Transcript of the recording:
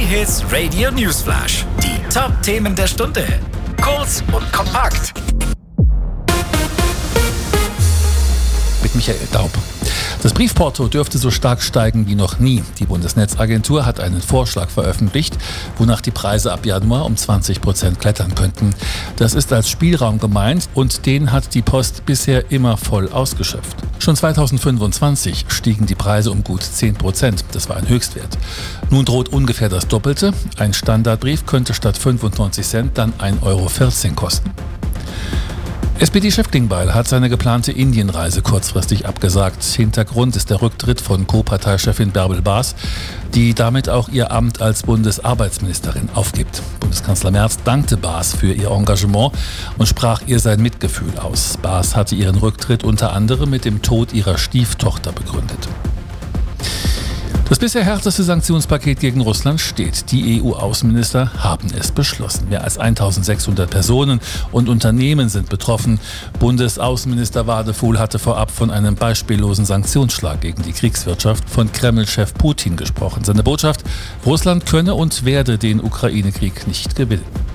Hit Radio Newsflash. Die Top-Themen der Stunde. Kurz und kompakt. Mit Michael Daub. Das Briefporto dürfte so stark steigen wie noch nie. Die Bundesnetzagentur hat einen Vorschlag veröffentlicht, wonach die Preise ab Januar um 20% klettern könnten. Das ist als Spielraum gemeint und den hat die Post bisher immer voll ausgeschöpft. Schon 2025 stiegen die Preise um gut 10%. Das war ein Höchstwert. Nun droht ungefähr das Doppelte. Ein Standardbrief könnte statt 95 Cent dann 1,14 Euro kosten. SPD-Chef Klingbeil hat seine geplante Indienreise kurzfristig abgesagt. Hintergrund ist der Rücktritt von Co-Parteichefin Bärbel Baas, die damit auch ihr Amt als Bundesarbeitsministerin aufgibt. Bundeskanzler Merz dankte Baas für ihr Engagement und sprach ihr sein Mitgefühl aus. Baas hatte ihren Rücktritt unter anderem mit dem Tod ihrer Stieftochter begründet. Das bisher härteste Sanktionspaket gegen Russland steht. Die EU-Außenminister haben es beschlossen. Mehr als 1600 Personen und Unternehmen sind betroffen. Bundesaußenminister Wadefuhl hatte vorab von einem beispiellosen Sanktionsschlag gegen die Kriegswirtschaft von Kreml-Chef Putin gesprochen. Seine Botschaft: Russland könne und werde den Ukraine-Krieg nicht gewinnen.